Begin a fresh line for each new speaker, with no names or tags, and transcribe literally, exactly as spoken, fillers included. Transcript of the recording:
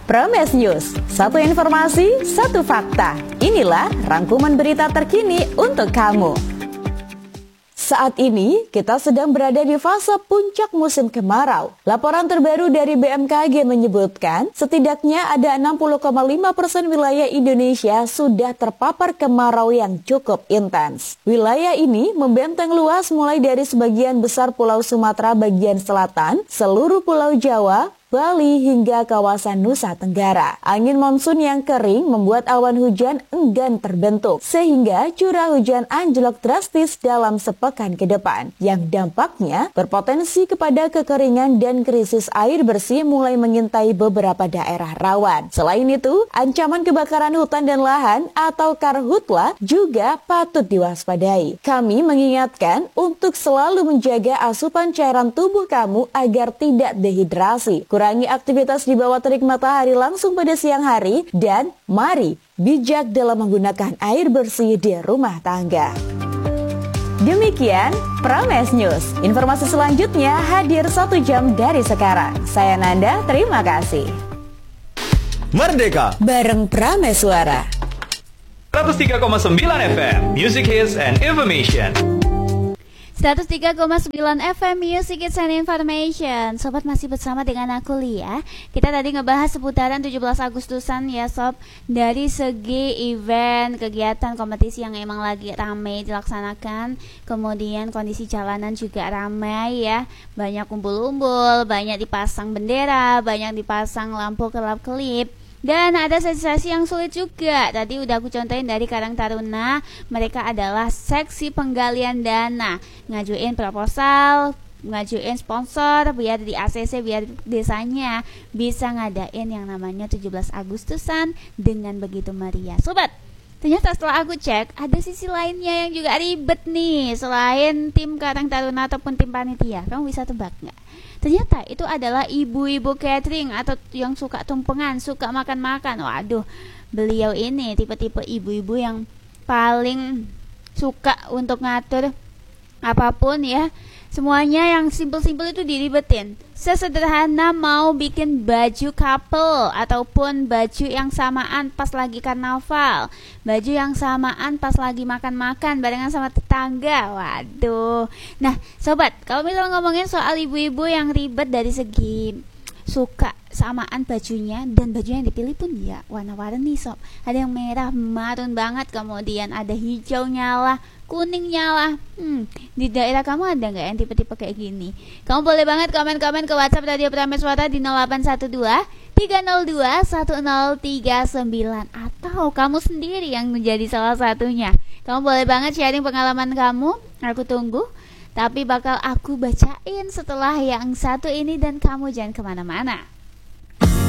Prames News, satu informasi, satu fakta. Inilah rangkuman berita terkini untuk kamu. Saat ini, kita sedang berada di fase puncak musim kemarau. Laporan terbaru dari B M K G menyebutkan, setidaknya ada enam puluh koma lima persen wilayah Indonesia sudah terpapar kemarau yang cukup intens. Wilayah ini membentang luas mulai dari sebagian besar Pulau Sumatera bagian selatan, seluruh Pulau Jawa, Bali hingga kawasan Nusa Tenggara. Angin monsun yang kering membuat awan hujan enggan terbentuk, sehingga curah hujan anjlok drastis dalam sepekan ke depan, yang dampaknya berpotensi kepada kekeringan dan krisis air bersih mulai mengintai beberapa daerah rawan. Selain itu, ancaman kebakaran hutan dan lahan atau karhutla juga patut diwaspadai. Kami mengingatkan untuk selalu menjaga asupan cairan tubuh kamu agar tidak dehidrasi. Kurangi aktivitas di bawah terik matahari langsung pada siang hari, dan mari bijak dalam menggunakan air bersih di rumah tangga. Demikian Prames News. Informasi selanjutnya hadir satu jam dari sekarang. Saya Nanda, terima kasih.
Merdeka
bareng Prames Suara
seratus tiga koma sembilan F M, Music Hits and Information.
seratus tiga koma sembilan F M Music Hits and Information. Sobat masih bersama dengan aku Lia. Kita tadi ngebahas seputaran tujuh belas Agustusan ya sob. Dari segi event, kegiatan, kompetisi yang emang lagi ramai dilaksanakan. Kemudian kondisi jalanan juga ramai ya. Banyak kumpul-umpul, banyak dipasang bendera, banyak dipasang lampu kelap-kelip. Dan ada sesi-sesi yang sulit juga. Tadi udah aku contohin dari Karang Taruna. Mereka adalah seksi penggalian dana, ngajuin proposal, ngajuin sponsor biar di A C C, biar desanya bisa ngadain yang namanya tujuh belas Agustusan dengan begitu meriah. Sobat, ternyata setelah aku cek, ada sisi lainnya yang juga ribet nih. Selain tim Karang Taruna ataupun tim panitia, kamu bisa tebak nggak? Ternyata itu adalah ibu-ibu catering atau yang suka tumpengan, suka makan-makan. Waduh, beliau ini tipe-tipe ibu-ibu yang paling suka untuk ngatur apapun ya. Semuanya yang simpel-simpel itu diribetin. Sesederhana mau bikin baju couple ataupun baju yang samaan pas lagi karnaval, baju yang samaan pas lagi makan-makan barengan sama tetangga. Waduh. Nah, sobat, kalau misalnya ngomongin soal ibu-ibu yang ribet dari segi suka samaan bajunya, dan baju yang dipilih pun ya warna-warni sob. Ada yang merah marun banget, kemudian ada hijau nyala, kuning nyala. Hmm, di daerah kamu ada nggak yang tipe-tipe kayak gini? Kamu boleh banget komen-komen ke WhatsApp Radio Prames Suara di nol delapan satu dua tiga nol dua satu nol tiga sembilan, atau kamu sendiri yang menjadi salah satunya. Kamu boleh banget sharing pengalaman kamu. Aku tunggu. Tapi bakal aku bacain setelah yang satu ini, dan kamu jangan kemana-mana.